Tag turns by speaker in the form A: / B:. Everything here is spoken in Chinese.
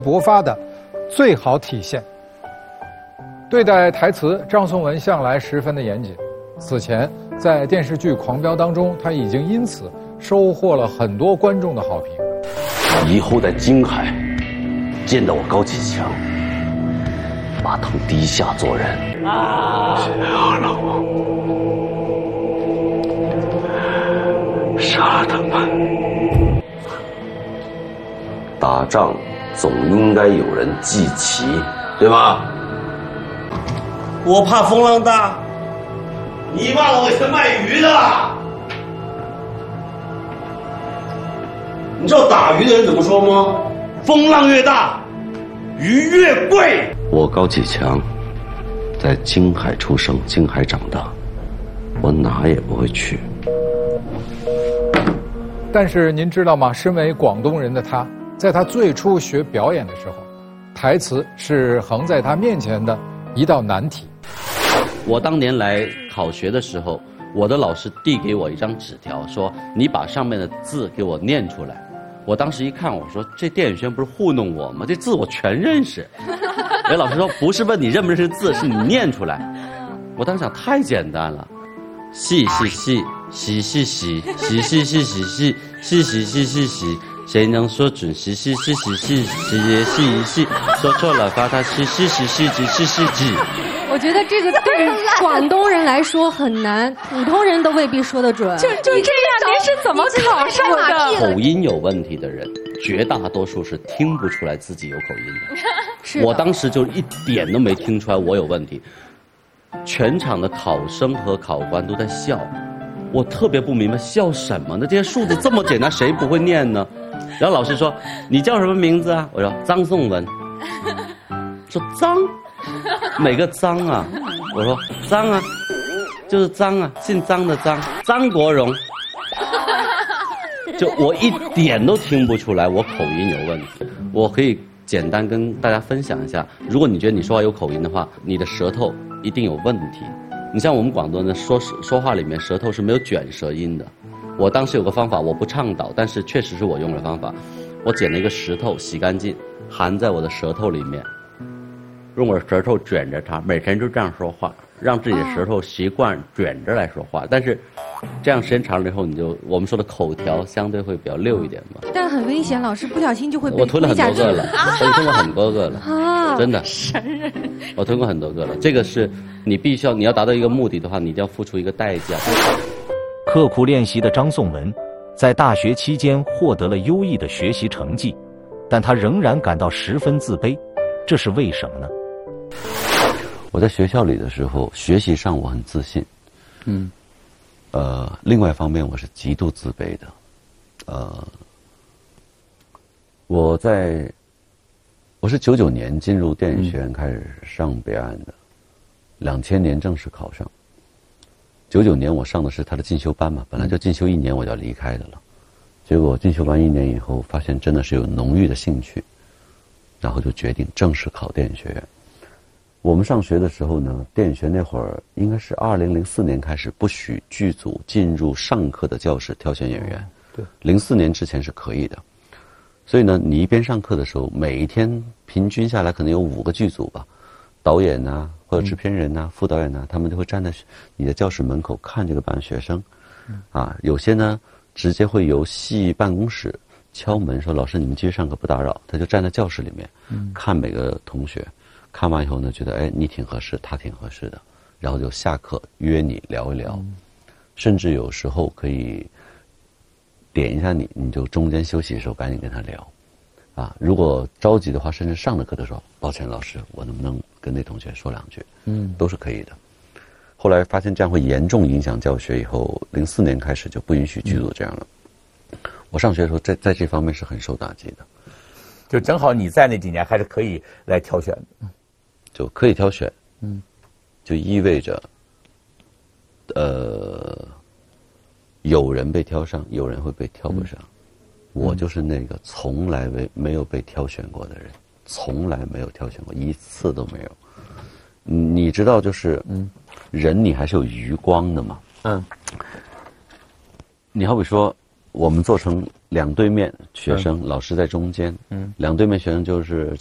A: 勃发的最好体现。对待台词，张颂文向来十分的严谨。此前在电视剧《狂飙》当中，他已经因此收获了很多观众的好评。
B: 以后在京海见到我高启强，把他们低下做人。杀了我，杀了他们。打仗总应该有人记旗，对吧？
C: 我怕风浪大，你忘了我是卖鱼的。你知道打鱼的人怎么说吗？风浪越大，鱼越贵。
B: 我高启强在京海出生，京海长大，我哪也不会去。
A: 但是您知道吗？身为广东人的他，在他最初学表演的时候，台词是横在他面前的一道难题。
D: 我当年来考学的时候，我的老师递给我一张纸条，说你把上面的字给我念出来。我当时一看，我说这电影学院不是糊弄我吗？这字我全认识。人老师说不是问你认不认识字，是你念出来。我当时想太简单了，细细细细细细细细细细细细细细细，谁能说准细细细细细细也细一细，说错了罚他细细细细几细细几。
E: 我觉得这个对广东人来说很难，普通人都未必说得准。
F: 就这样，您是怎么考上的？
D: 口音有问题的人，绝大多数是听不出来自己有口音的。
E: 是
D: 我当时就一点都没听出来我有问题，全场的考生和考官都在笑，我特别不明白笑什么呢？这些数字这么简单，谁不会念呢？然后老师说：“你叫什么名字啊？”我说：“张颂文。”说张。每个张啊，我说张啊，就是张啊，姓张的张，张国荣。就我一点都听不出来我口音有问题。我可以简单跟大家分享一下，如果你觉得你说话有口音的话，你的舌头一定有问题。你像我们广东人说话里面舌头是没有卷舌音的。我当时有个方法，我不倡导，但是确实是我用的方法。我捡了一个石头，洗干净，含在我的舌头里面。用我的舌头卷着它，每天就这样说话，让自己的舌头习惯卷着来说话。但是，这样时间长了以后，我们说的口条相对会比较溜一点嘛。
E: 但很危险，老师不小心就会被
D: 我吞了很多个了，我吞过很多个了，真的。
F: 神人，
D: 我吞过很多个了。这个是你必须要，你要达到一个目的的话，你一定要付出一个代价。
G: 刻苦练习的张颂文，在大学期间获得了优异的学习成绩，但他仍然感到十分自卑，这是为什么呢？
B: 我在学校里的时候，学习上我很自信，另外一方面我是极度自卑的，我是99年进入电影学院开始上北岸的，2000年正式考上。99年我上的是他的进修班嘛，本来就进修1年我就要离开的了，结果进修班1年以后，发现真的是有浓郁的兴趣，然后就决定正式考电影学院。我们上学的时候呢，电影学那会儿应该是2004年开始不许剧组进入上课的教室挑选演员，
A: 对
B: ，04年之前是可以的。所以呢，你一边上课的时候，每一天平均下来可能有5个剧组吧，导演呐、或者制片人呐、副导演呐，他们就会站在你的教室门口看这个班学生，有些呢直接会由系办公室敲门说：“老师，你们继续上课，不打扰。”他就站在教室里面，看每个同学。看完以后呢，觉得你挺合适，他挺合适的，然后就下课约你聊一聊，甚至有时候可以点一下你就中间休息的时候赶紧跟他聊，如果着急的话，甚至上了课的时候，抱歉老师，我能不能跟那同学说2句？都是可以的。后来发现这样会严重影响教学，以后04年开始就不允许剧组这样了。我上学的时候在这方面是很受打击的。
H: 就正好你在那几年还是可以来挑选的。
B: 就可以挑选，就意味着，有人被挑上，有人会被挑不上。我就是那个从来没有被挑选过的人，从来没有挑选过一次都没有。你知道，就是人你还是有余光的嘛。你好比说，我们做成两对面学生，老师在中间，两对面学生就是